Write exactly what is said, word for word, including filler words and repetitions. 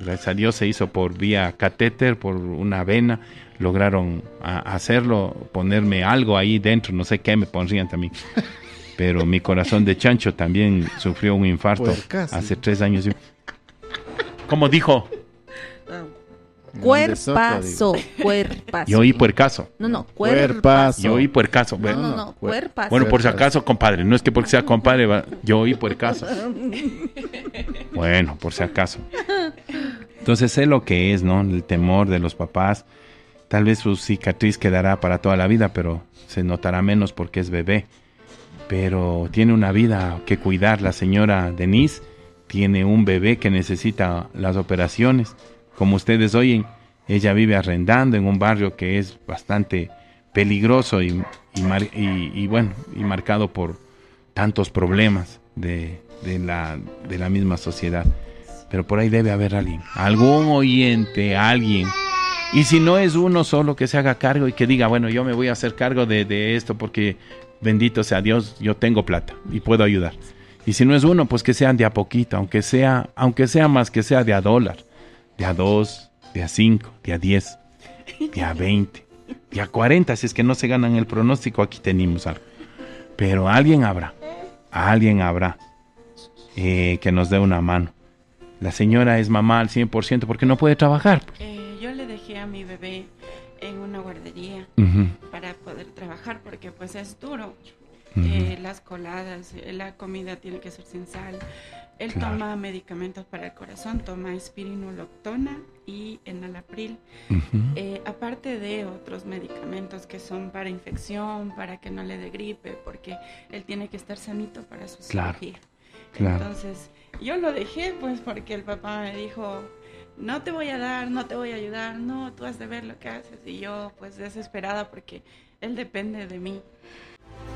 gracias a Dios se hizo por vía catéter, por una vena, lograron a, hacerlo, ponerme algo ahí dentro, no sé qué me pondrían también. Pero mi corazón de chancho también sufrió un infarto Puercas, hace tres años. ¿Cómo dijo? Cuerpazo, cuerpazo. Yo oí puercaso. No, no, Cuerpazo. cuerpazo. Yo oí puercaso. No, Bueno, no, no, cuerpazo. bueno, por si acaso, compadre. No es que porque sea compadre, va- yo oí puercaso. Bueno, por si acaso. Entonces sé lo que es, ¿no? El temor de los papás. Tal vez su cicatriz quedará para toda la vida, pero se notará menos porque es bebé. Pero tiene una vida que cuidar. La señora Denise tiene un bebé que necesita las operaciones. Como ustedes oyen, ella vive arrendando en un barrio que es bastante peligroso y, y, mar- y, y bueno, y marcado por tantos problemas de, de, la, de la misma sociedad. Pero por ahí debe haber alguien, algún oyente, alguien. Y si no es uno solo, que se haga cargo y que diga, bueno, yo me voy a hacer cargo de, de esto porque bendito sea Dios, yo tengo plata y puedo ayudar. Y si no es uno, pues que sean de a poquito, aunque sea, aunque sea más que sea de a dólar, de a dos, de a cinco, de a diez, de a veinte, de a cuarenta, si es que no se ganan el pronóstico, aquí tenemos algo. Pero alguien habrá, alguien habrá eh, que nos dé una mano. La señora es mamá al cien por ciento porque no puede trabajar. Eh, yo le dejé a mi bebé en una guardería Uh-huh. para poder trabajar porque pues es duro. Uh-huh. Eh, las coladas, eh, la comida tiene que ser sin sal. Él Claro. toma medicamentos para el corazón, toma espironolactona y enalapril. Uh-huh. Eh, aparte de otros medicamentos que son para infección, para que no le dé gripe, porque él tiene que estar sanito para su Claro, cirugía. claro. Entonces, yo lo dejé pues porque el papá me dijo, no te voy a dar, no te voy a ayudar, no, tú has de ver lo que haces. Y yo pues desesperada porque él depende de mí.